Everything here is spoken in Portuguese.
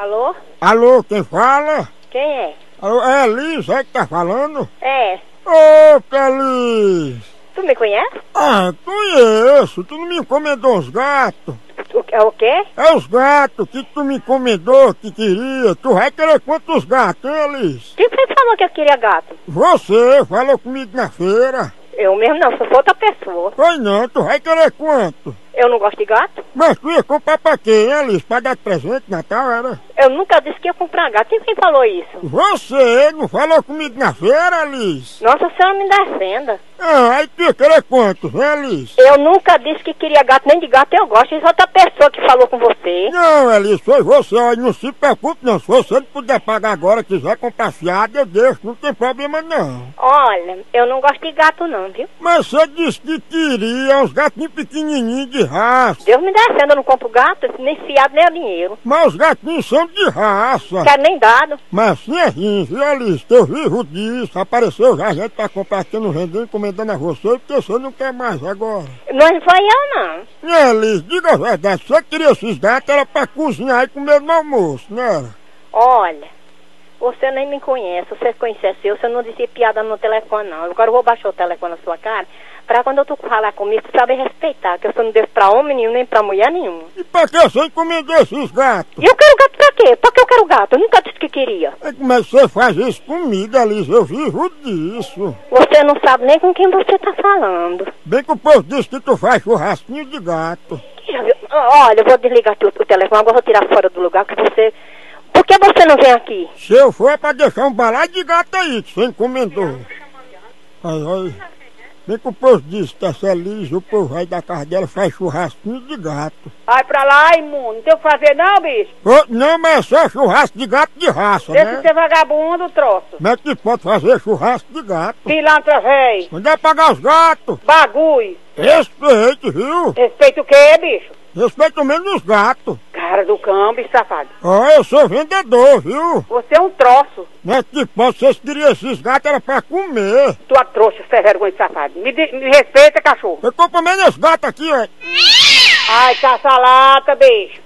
Alô? Alô, quem fala? Quem é? Alô, é Elis, é que tá falando? É. Ô, Elis! Tu me conhece? Ah, conheço, tu não me encomendou os gatos? O quê? É os gatos que tu me encomendou, que queria. Tu vai querer quantos gatos, hein, Elis? Quem foi que falou que eu queria gato? Você falou comigo na feira. Eu mesmo não, sou outra pessoa. Foi não, tu vai querer quanto? Eu não gosto de gato? Mas tu ia comprar pra quê, hein, Elis? Pra dar de presente, Natal, era? Eu nunca disse que ia comprar gato. Quem falou isso? Você não falou comigo na feira, Elis? Nossa Senhora me defenda. Ah, aí tu ia querer quantos, hein, Elis? Eu nunca disse que queria gato, nem de gato eu gosto. Isso é outra pessoa que falou com você. Não, Elis, foi você, olha, não se preocupe não. Se você não puder pagar agora, quiser comprar fiado, eu deixo, não tem problema não. Olha, eu não gosto de gato não, viu? Mas você disse que queria uns gatinhos pequenininhos de raça. Deus me defenda, eu não compro gato, nem fiado, nem é dinheiro. Mas os gatinhos são de raça. Quero nem dado. Mas assim é ruim, viu, Elis? Que eu vivo disso. Apareceu já gente pra comprar aqui no vendendo, encomendando a você, porque você não quer mais agora. Não foi eu não. Elis, diga a verdade, você queria esses gatos, era pra cozinhar e comer no almoço, não era? Olha, você nem me conhece. Se você conhecesse eu, você não dizia piada no telefone não. Agora eu vou baixar o telefone na sua cara, pra quando tu falar comigo, tu saber respeitar, que eu sou não devo pra homem nenhum, nem pra mulher nenhuma. E pra que você encomendou esses gatos? E eu quero gato pra quê? Pra que eu quero gato? Eu nunca disse que queria. Como é que você faz isso comigo, Elis? Eu vivo disso. Você não sabe nem com quem você tá falando. Bem que o povo disse que tu faz churrasquinho de gato. Olha, eu vou desligar o telefone, agora eu vou tirar fora do lugar que você... Por que você não vem aqui? Se eu for é pra deixar um balaio de gato aí, que você encomendou. Ai. Bem que o povo disse que essa Elis, o povo vai da casa dela, faz churrasquinho de gato. Vai pra lá, imundo. Não tem o que fazer não, bicho? Não, mas é só churrasco de gato de raça, Deixa né? de ser vagabundo, troço. Como é que pode fazer churrasco de gato? Pilantra véi. Onde é pagar os gatos? Bagulho. Respeite, viu? Respeita o quê, bicho? Respeito menos os gatos. Cara do câmbio, safado. Ó, eu sou vendedor, viu? Você é um troço. Não é que pode, vocês queriam esses gatos, era pra comer. Tua trouxa, sem vergonha, safado. Me respeita, cachorro. Eu compro menos gatos aqui, ó. Ai, caça-lata, bicho.